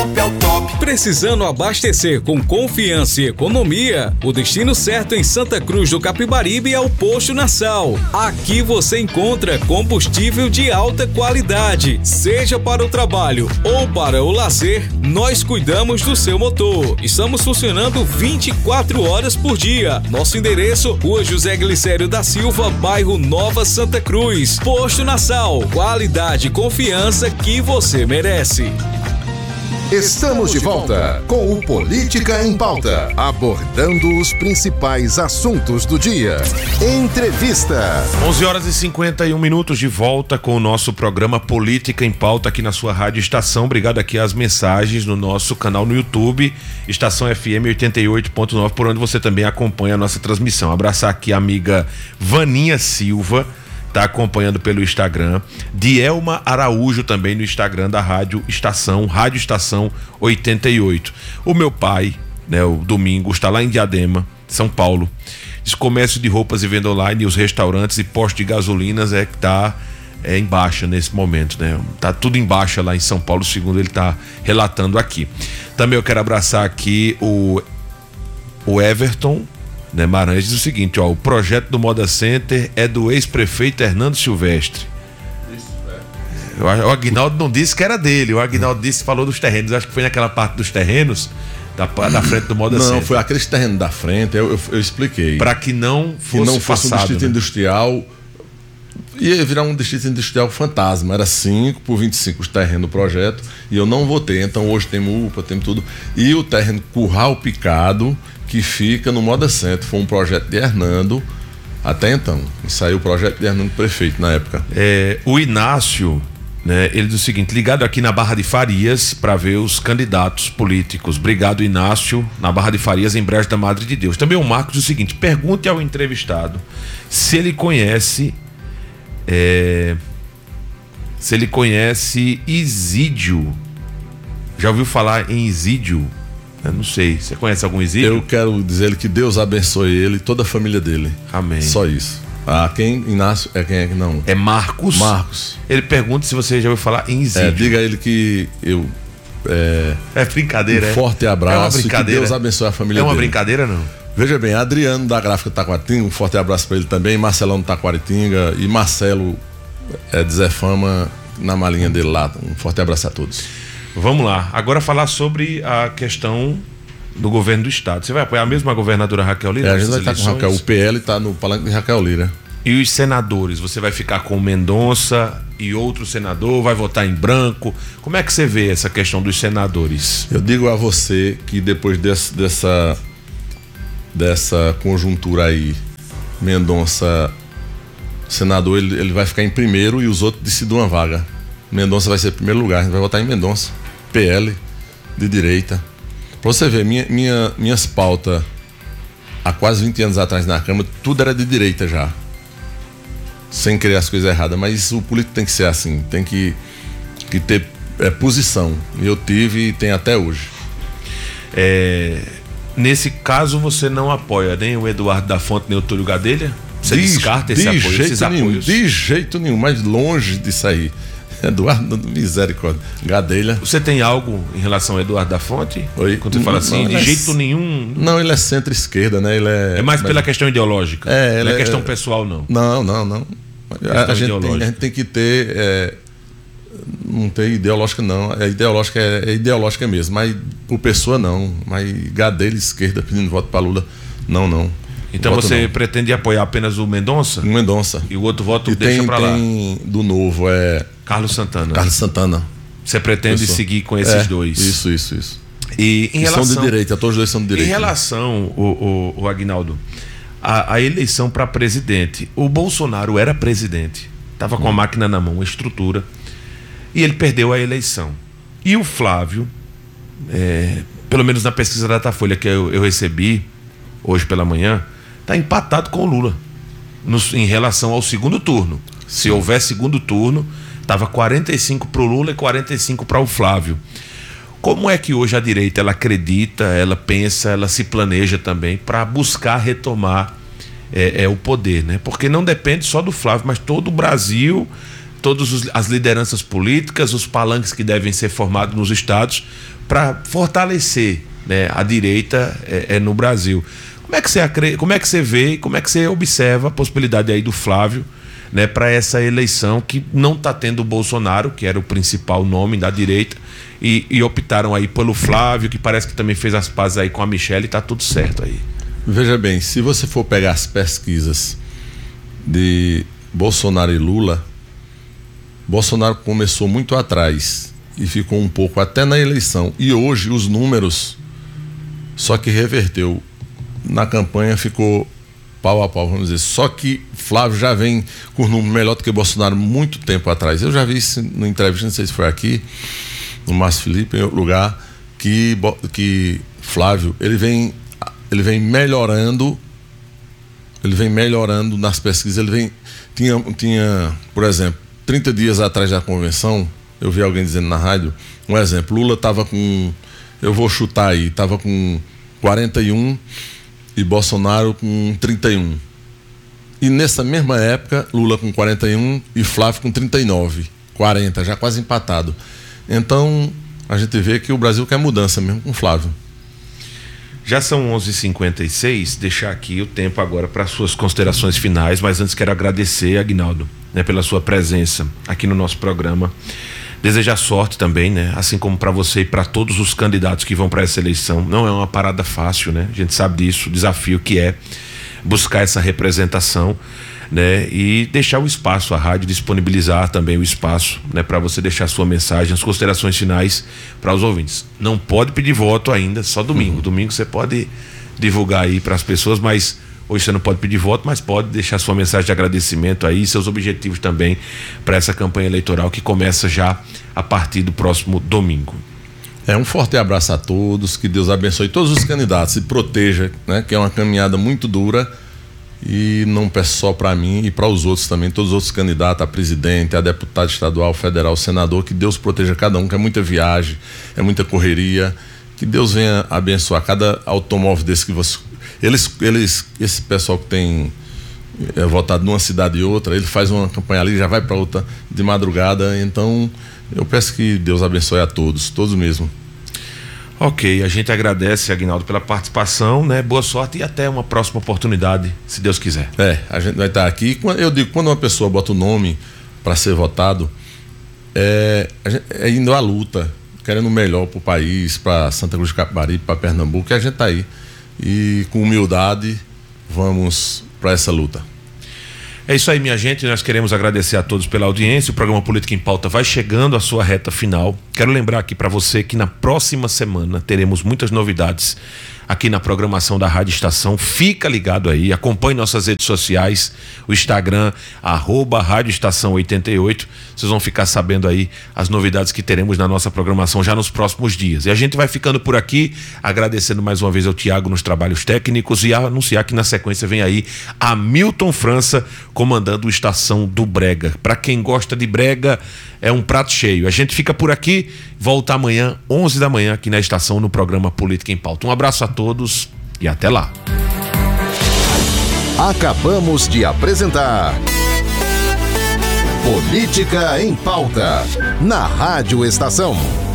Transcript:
top, é o top. Precisando abastecer com confiança e economia? O destino certo em Santa Cruz do Capibaribe é o Posto Nassau. Aqui você encontra combustível de alta qualidade. Seja para o trabalho ou para o lazer, nós cuidamos do seu motor. Estamos funcionando 24 horas por dia. Nosso endereço, Rua José Glicério da Silva, bairro Nova Santa Cruz. Posto Nassau, qualidade e confiança que você merece. Estamos de volta com o Política em Pauta, abordando os principais assuntos do dia. Entrevista. 11h51 de volta com o nosso programa Política em Pauta aqui na sua Rádio Estação. Obrigado aqui às mensagens no nosso canal no YouTube, Estação FM 88.9, por onde você também acompanha a nossa transmissão. Abraçar aqui a amiga Vaninha Silva, tá acompanhando pelo Instagram, Dielma Araújo também no Instagram da Rádio Estação 88. O meu pai, né, o Domingos, está lá em Diadema, São Paulo. Diz: comércio de roupas e venda online, os restaurantes e postos de gasolinas é que tá em baixa nesse momento, né? Tá tudo em baixa lá em São Paulo, segundo ele tá relatando aqui. Também eu quero abraçar aqui o Everton, né, Maranhão, diz o seguinte: ó, o projeto do Moda Center é do ex-prefeito Hernando Silvestre. O Aguinaldo não disse que era dele, o Aguinaldo falou dos terrenos. Acho que foi naquela parte dos terrenos da frente do Moda Center. Não, foi aquele terreno da frente, eu expliquei. Para que não fosse passado, um distrito, né, industrial, ia virar um distrito industrial fantasma. Era 5 por 25 os terrenos do projeto e eu não votei. Então hoje tem UPA, tem tudo. E o terreno Curral Picado, que fica no Moda Center, foi um projeto de Hernando até então. E saiu o projeto de Hernando prefeito na época. O Inácio, né, ele diz o seguinte: ligado aqui na Barra de Farias para ver os candidatos políticos. Obrigado, Inácio, na Barra de Farias, em Brejo da Madre de Deus. Também o Marcos diz o seguinte: pergunte ao entrevistado se ele conhece Isídio. Já ouviu falar em Isídio? Eu não sei, você conhece algum Isídio? Eu quero dizer que Deus abençoe ele e toda a família dele. Amém. Só isso. Quem Inácio quem é que não? É Marcos. Ele pergunta se você já ouviu falar em Isídio. Diga a ele que eu é brincadeira, forte abraço. É uma brincadeira. E que Deus abençoe a família dele. É uma brincadeira, não? Veja bem, Adriano da Gráfica Taquaritinga, um forte abraço para ele também, Marcelão do Taquaritinga e Marcelo de Zé Fama na malinha dele lá. Um forte abraço a todos. Vamos lá, agora falar sobre a questão do governo do estado. Você vai apoiar mesmo a governadora Raquel Lira? A gente vai estar com Raquel, o PL está no palanque de Raquel Lira. E os senadores, você vai ficar com o Mendonça e outro senador, vai votar em branco? Como é que você vê essa questão dos senadores? Eu digo a você que depois dessa conjuntura aí, Mendonça senador, ele vai ficar em primeiro e os outros decidem uma vaga. Mendonça vai ser em primeiro lugar, a gente vai votar em Mendonça. PL de direita. Pra você ver, minhas pautas há quase 20 anos atrás na Câmara, tudo era de direita já, sem querer as coisas erradas, mas o político tem que ser assim, tem que ter posição, e eu tive e tenho até hoje. Nesse caso você não apoia nem o Eduardo da Fonte nem o Túlio Gadelha? Você descarta esses apoios? De jeito nenhum, mais longe disso aí. Eduardo, misericórdia. Gadelha. Você tem algo em relação ao Eduardo da Fonte? Oi? Quando você fala assim, de jeito nenhum. Não, ele é centro-esquerda, né? Ele é mais pela questão ideológica. Não é questão pessoal, não. Não. A gente tem que ter. Não tem ideológica, não. É ideológica mesmo. Mas por pessoa, não. Mas Gadelha, esquerda, pedindo voto para Lula, não. Então você pretende apoiar apenas o Mendonça? O Mendonça. E o outro voto deixa para lá? Do Novo, Carlos Santana. Você pretende seguir com esses dois? Isso. E em relação, são de direita, todos os dois são de direita. Em relação, o Aguinaldo, a eleição para presidente, o Bolsonaro era presidente, estava com a máquina na mão, uma estrutura, e ele perdeu a eleição. E o Flávio, pelo menos na pesquisa da Datafolha que eu recebi hoje pela manhã, está empatado com o Lula em relação ao segundo turno. Se houver segundo turno, estava 45 para o Lula e 45 para o Flávio. Como é que hoje a direita ela acredita, ela pensa, ela se planeja também para buscar retomar o poder, né? Porque não depende só do Flávio, mas todo o Brasil, todas as lideranças políticas, os palanques que devem ser formados nos estados para fortalecer, né, a direita no Brasil. Como é que você vê e como é que você observa a possibilidade aí do Flávio, né, para essa eleição que não está tendo o Bolsonaro, que era o principal nome da direita, e optaram aí pelo Flávio, que parece que também fez as pazes aí com a Michelle, e tá tudo certo aí. Veja bem, se você for pegar as pesquisas de Bolsonaro e Lula, Bolsonaro começou muito atrás e ficou um pouco até na eleição, e hoje os números só que reverteu. Na campanha ficou pau a pau, vamos dizer. Só que Flávio já vem com um número melhor do que Bolsonaro muito tempo atrás. Eu já vi isso no entrevista, não sei se foi aqui, no Márcio Felipe, em outro lugar, que Flávio, ele vem melhorando nas pesquisas. Tinha, por exemplo, 30 dias atrás da convenção, eu vi alguém dizendo na rádio, um exemplo, Lula estava com, eu vou chutar aí, estava com 41 e Bolsonaro com 31. E nessa mesma época, Lula com 41 e Flávio com 39, 40, já quase empatado. Então, a gente vê que o Brasil quer mudança mesmo com Flávio. Já são 11h56, deixar aqui o tempo agora para suas considerações finais, mas antes quero agradecer, Aguinaldo, né, pela sua presença aqui no nosso programa. Desejar sorte também, né? Assim como para você e para todos os candidatos que vão para essa eleição. Não é uma parada fácil, né? A gente sabe disso, o desafio que é buscar essa representação, né? E deixar o espaço, a rádio disponibilizar também o espaço, né? Para você deixar sua mensagem, as considerações finais para os ouvintes. Não pode pedir voto ainda, só domingo. Domingo você pode divulgar aí para as pessoas, mas hoje você não pode pedir voto, mas pode deixar sua mensagem de agradecimento aí, seus objetivos também para essa campanha eleitoral que começa já a partir do próximo domingo. Um forte abraço a todos, que Deus abençoe todos os candidatos e proteja, né? Que é uma caminhada muito dura e não é só para mim e para os outros também, todos os outros candidatos, a presidente, a deputado estadual, federal, senador, que Deus proteja cada um, que é muita viagem, é muita correria, que Deus venha abençoar cada automóvel desse que você... Esse pessoal que tem votado numa cidade e outra, ele faz uma campanha ali, já vai para outra de madrugada. Então eu peço que Deus abençoe a todos mesmo. Ok, a gente agradece, Aguinaldo, pela participação, né? Boa sorte e até uma próxima oportunidade, se Deus quiser. A gente vai estar aqui. Eu digo, quando uma pessoa bota o nome para ser votado, é indo à luta, querendo o melhor para o país, para Santa Cruz do Capibaribe, para Pernambuco, e a gente está aí. E com humildade vamos para essa luta. É isso aí, minha gente, nós queremos agradecer a todos pela audiência. O programa Política em Pauta vai chegando à sua reta final. Quero lembrar aqui para você que na próxima semana teremos muitas novidades aqui na programação da Rádio Estação. Fica ligado aí, acompanhe nossas redes sociais, o Instagram, @Rádio Estação 88. Vocês vão ficar sabendo aí as novidades que teremos na nossa programação já nos próximos dias. E a gente vai ficando por aqui, agradecendo mais uma vez ao Tiago nos trabalhos técnicos e anunciar que na sequência vem aí Hamilton França comandando o Estação do Brega. Para quem gosta de brega, é um prato cheio. A gente fica por aqui, volta amanhã, 11 da manhã, aqui na Estação, no programa Política em Pauta. Um abraço a todos e até lá. Acabamos de apresentar Política em Pauta, na Rádio Estação.